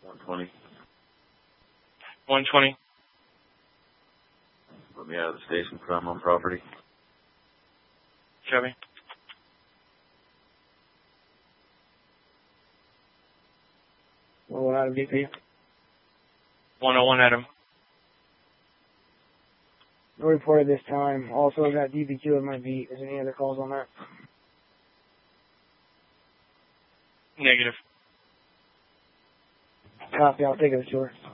120. 120. Let me out of the station because I'm on property. Copy. Well, out of BP. 101 Adam. No report at this time. Also, that DBQ at my beat. Is there any other calls on that? Negative. Copy. I'll take it ashore.